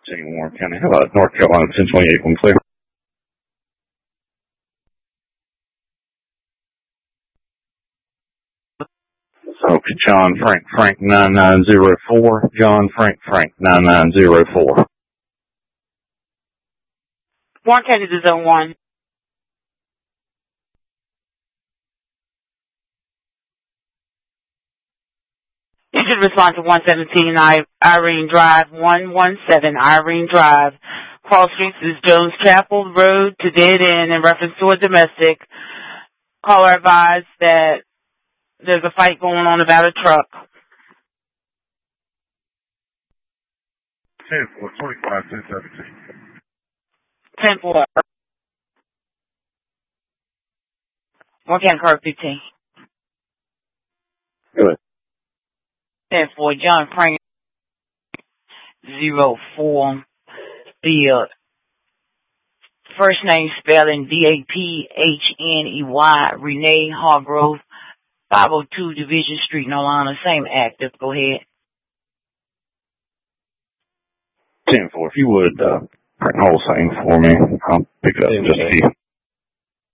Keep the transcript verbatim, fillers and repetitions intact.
Warren County. Hello, North Carolina, ten twenty-eight, one clear. Okay, John Frank Frank nine nine zero four. John Frank Frank nine nine zero four. Warren County to zone one. You should respond to one seventeen Irene Drive, one one seven Irene Drive. Cross Streets is Jones Chapel Road to dead end in reference to a domestic. Caller advised that there's a fight going on about a truck. ten four, twenty-five, ten seventeen. ten four. Warren County car fifteen. Good. ten four, John Frank zero four. The first name spelling D A P H N E Y, Renee Hargrove, five oh two Division Street, Nolana, same active. Go ahead. ten four, if you would, uh, hold same for me. I'll pick it up in just a few.